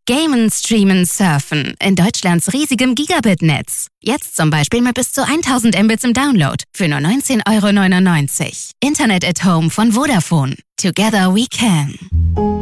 Gamen, Streamen, Surfen in Deutschlands riesigem Gigabit-Netz. Jetzt zum Beispiel mit bis zu 1000 Mbits im Download für nur 19,99 €. Internet at Home von Vodafone. Together we can.